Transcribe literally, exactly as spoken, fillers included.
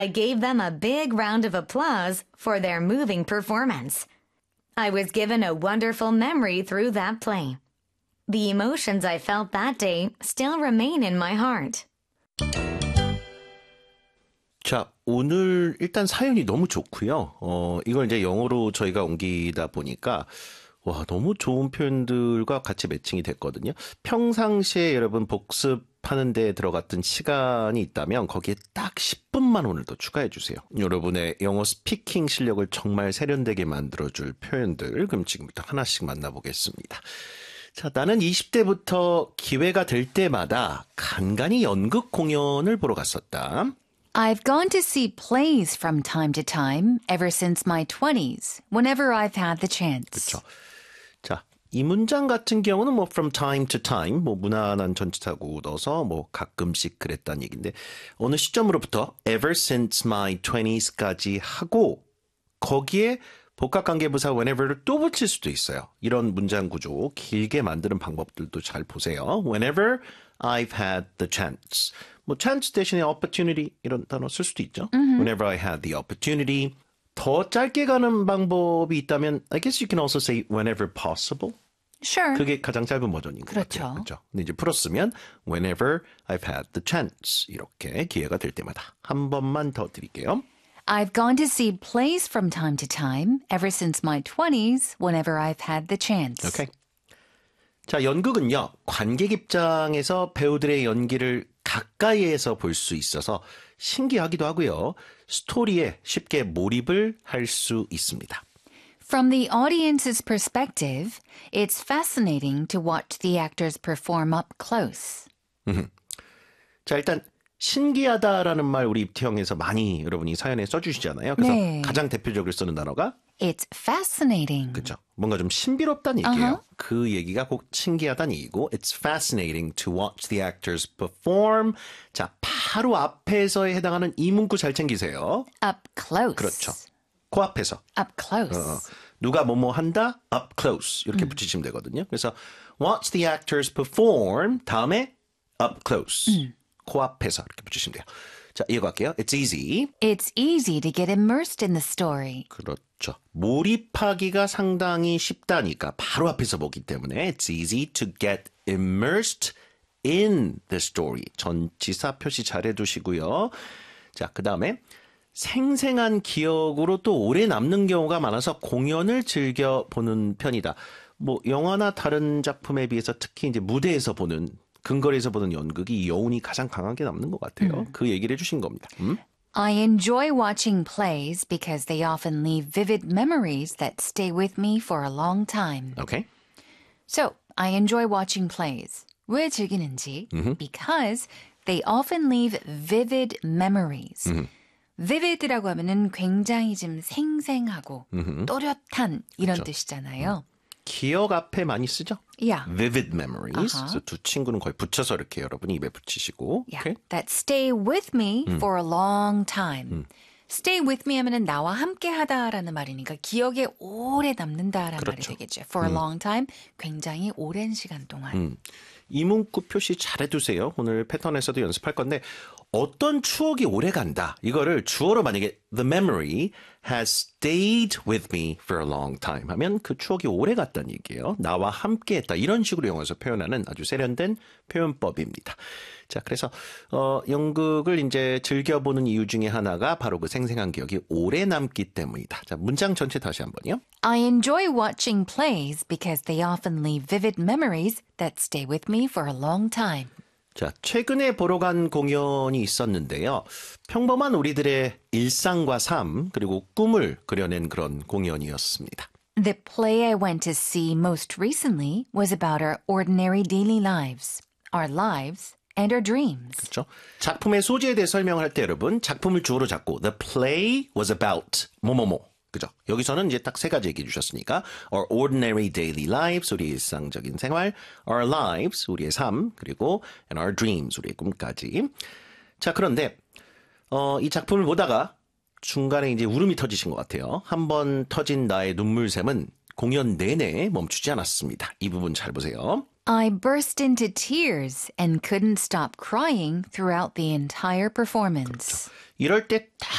I gave them a big round of applause for their moving performance. I was given a wonderful memory through that play. The emotions I felt that day still remain in my heart. 자, 오늘 일단 사연이 너무 좋고요. 어, 이걸 이제 영어로 저희가 옮기다 보니까 와, 너무 좋은 표현들과 같이 매칭이 됐거든요. 평상시에 여러분 복습하는 데 들어갔던 시간이 있다면 거기에 딱 십 분만 오늘 더 추가해 주세요. 여러분의 영어 스피킹 실력을 정말 세련되게 만들어줄 표현들. 그럼 지금부터 하나씩 만나보겠습니다. 자, 나는 이십 대부터 기회가 될 때마다 간간히 연극 공연을 보러 갔었다. I've gone to see plays from time to time ever since my twenties, whenever I've had the chance. 그렇죠. 자, 이 문장 같은 경우는 뭐 from time to time, 뭐 무난한 전치사고 넣어서 뭐 가끔씩 그랬다는 얘기인데 어느 시점으로부터 ever since my twenties까지 하고 거기에 복합관계부사 whenever를 또 붙일 수도 있어요. 이런 문장 구조 길게 만드는 방법들도 잘 보세요. Whenever I've had the chance. 뭐 chance 대신에 opportunity 이런 단어 쓸 수도 있죠. Mm-hmm. Whenever I had the opportunity. 더 짧게 가는 방법이 있다면 I guess you can also say whenever possible. Sure. 그게 가장 짧은 버전인 것 그렇죠. 같아요. 그렇죠. 근데 이제 풀었으면 whenever I've had the chance 이렇게 기회가 될 때마다 한 번만 더 드릴게요. I've gone to see plays from time to time ever since my twenties whenever I've had the chance. Okay. 자, 연극은요. 관객 입장에서 배우들의 연기를 가까이에서 볼 수 있어서 신기하기도 하고요. 스토리에 쉽게 몰입을 할 수 있습니다. From the audience's perspective, it's fascinating to watch the actors perform up close. 자, 일단 신기하다라는 말 우리 입티형에서 많이 여러분이 사연에 써주시잖아요. 그래서 네. 가장 대표적으로 쓰는 단어가 It's fascinating. 그렇죠. 뭔가 좀 신비롭다는 얘기예요. Uh-huh. 그 얘기가 꼭 신기하다는 얘기고 It's fascinating to watch the actors perform. 자, 바로 앞에서에 해당하는 이 문구 잘 챙기세요. Up close. 그렇죠. 코앞에서. Up close. 어, 누가 뭐뭐 한다? Up close. 이렇게 음. 붙이시면 되거든요. 그래서 watch the actors perform. 다음에 up close. 음. 코앞에서 이렇게 붙이시면 돼요. 자, 이어갈게요. It's easy. It's easy to get immersed in the story. 그렇죠. 몰입하기가 상당히 쉽다니까 바로 앞에서 보기 때문에 It's easy to get immersed in the story. 전치사 표시 잘 해두시고요. 자, 그 다음에 생생한 기억으로 또 오래 남는 경우가 많아서 공연을 즐겨보는 편이다. 뭐 영화나 다른 작품에 비해서 특히 이제 무대에서 보는 근거리에서 보는 연극이 여운이 가장 강하게 남는 것 같아요. 음. 그 얘기를 해주신 겁니다. 음? I enjoy watching plays because they often leave vivid memories that stay with me for a long time. Okay. So, I enjoy watching plays. 왜 즐기는지? Mm-hmm. Because they often leave vivid memories. Mm-hmm. vivid라고 하면은 굉장히 좀 생생하고 Mm-hmm. 또렷한 이런 그렇죠. 뜻이잖아요. 기억 앞에 많이 쓰죠? Yeah. Vivid memories. Uh-huh. 그래서 두 친구는 거의 붙여서 이렇게 여러분이 입에 붙이시고. Yeah. Okay? That stay with me 음. for a long time. 음. Stay with me 하면은 나와 함께 하다라는 말이니까 기억에 오래 남는다라는 그렇죠. 말이 되겠죠. For a 음. long time. 굉장히 오랜 시간 동안. 음. 이 문구 표시 잘 해두세요. 오늘 패턴에서도 연습할 건데 어떤 추억이 오래 간다. 이거를 주어로 만약에 the memory has stayed with me for a long time 하면 그 추억이 오래 갔다는 얘기예요. 나와 함께 했다. 이런 식으로 영어에서 표현하는 아주 세련된 표현법입니다. 자, 그래서 어, 연극을 이제 즐겨보는 이유 중에 하나가 바로 그 생생한 기억이 오래 남기 때문이다. 자, 문장 전체 다시 한번요. I enjoy watching plays because they often leave vivid memories that stay with me for a long time. 자, 최근에 보러 간 공연이 있었는데요. 평범한 우리들의 일상과 삶, 그리고 꿈을 그려낸 그런 공연이었습니다. The play I went to see most recently was about our ordinary daily lives, our lives, and our dreams. 그렇죠? 작품의 소재에 대해 설명할 때 여러분, 작품을 주어로 잡고 The play was about 뭐뭐뭐. 그죠? 여기서는 이제 딱 세 가지 얘기해 주셨으니까 Our ordinary daily lives, 우리의 일상적인 생활, Our lives, 우리의 삶, 그리고 And our dreams, 우리의 꿈까지. 자, 그런데 어, 이 작품을 보다가 중간에 이제 울음이 터지신 것 같아요. 한 번 터진 나의 눈물샘은 공연 내내 멈추지 않았습니다. 이 부분 잘 보세요. I burst into tears and couldn't stop crying throughout the entire performance. 이럴 때 다